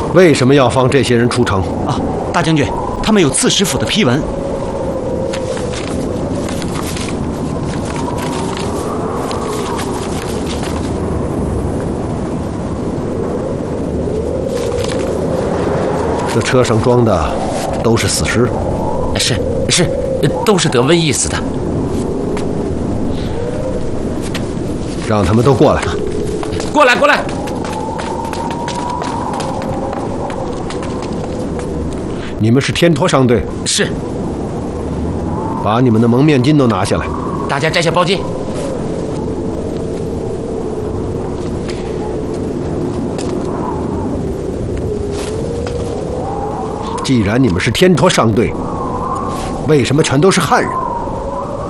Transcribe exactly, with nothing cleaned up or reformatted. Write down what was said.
为什么要放这些人出城？ 啊，大将军，他们有刺史府的批文。 这车上装的都是死尸。 是是，都是得瘟疫死的。 让他们都过来。 过来，过来。 你们是天托商队？ 是。 把你们的蒙面巾都拿下来。 大家摘下包巾。 既然你们是天托商队，为什么全都是汉人？